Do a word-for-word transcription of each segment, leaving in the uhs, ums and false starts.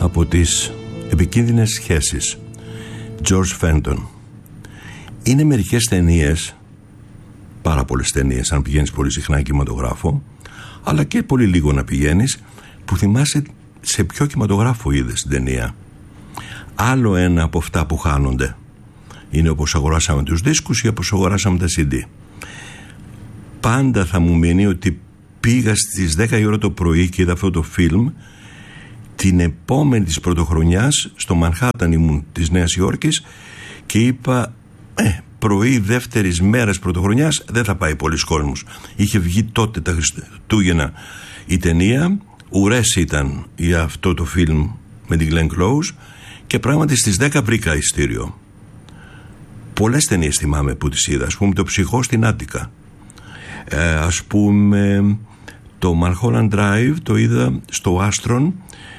από τις επικίνδυνες σχέσεις, George Fenton. Είναι μερικές ταινίες, πάρα πολλές ταινίες αν πηγαίνεις πολύ συχνά κινηματογράφο, αλλά και πολύ λίγο να πηγαίνεις, που θυμάσαι σε ποιο κινηματογράφο είδες την ταινία. Άλλο ένα από αυτά που χάνονται είναι όπως αγοράσαμε τους δίσκους ή όπως αγοράσαμε τα σι ντι. Πάντα θα μου μείνει ότι πήγα στις δέκα η ώρα το πρωί και είδα αυτό το φιλμ. Την επόμενη της πρωτοχρονιάς στο Μανχάταν ήμουν της Νέας Υόρκης και είπα ε, πρωί δεύτερης μέρας πρωτοχρονιάς δεν θα πάει πολλοί κόσμος. Είχε βγει τότε τα Χριστούγεννα η ταινία, ουρές ήταν για αυτό το φιλμ με την Glenn Close και πράγματι στις δέκα βρήκα ειστήριο. Πολλές ταινίες θυμάμαι που τις είδα, ας πούμε το Ψυχό στην Άττικα, ε, ας πούμε το Mulholland Drive το είδα στο Άστρον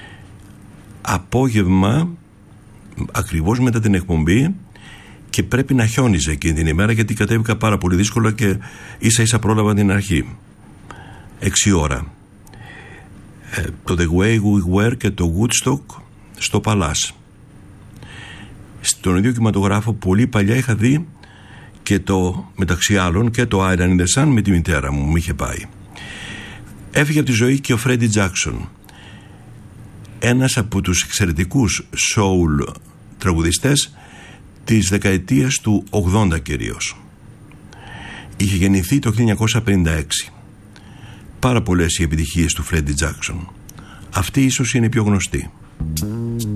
απόγευμα ακριβώς μετά την εκπομπή και πρέπει να χιόνιζε εκείνη την ημέρα γιατί κατέβηκα πάρα πολύ δύσκολα και ίσα ίσα πρόλαβα την αρχή, έξι ώρα. ε, το The Way We Were και το Woodstock στο Παλάς. Στον ίδιο κινηματογράφο πολύ παλιά είχα δει και το, μεταξύ άλλων, και το Island in the Sun με τη μητέρα μου, μου είχε πάει. Έφυγε από τη ζωή και ο Φρέντι Τζάκσον, ένας από τους εξαιρετικούς soul τραγουδιστές της δεκαετίας του ογδόντα κυρίως. Είχε γεννηθεί το χίλια εννιακόσια πενήντα έξι. Πάρα πολλές οι επιτυχίες του Φρέντι Τζάκσον. Αυτή ίσως είναι η πιο γνωστή.